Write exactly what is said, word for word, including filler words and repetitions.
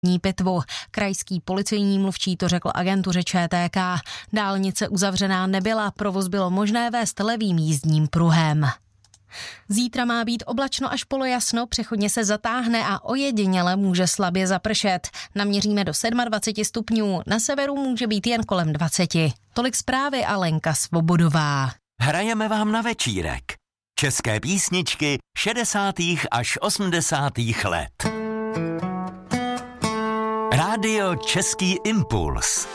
pitvu. Krajský policejní mluvčí to řekl agentuře Č T K. Dálnice uzavřená nebyla, provoz bylo možné vést levým jízdním pruhem. Zítra má být oblačno až polojasno, přechodně se zatáhne a ojediněle může slabě zapršet. Naměříme do dvacet sedm stupňů, na severu může být jen kolem dvacet. Tolik zprávy a Lenka Svobodová. Hrajeme vám na večírek. České písničky šedesátých až osmdesátých let. Rádio Český impuls.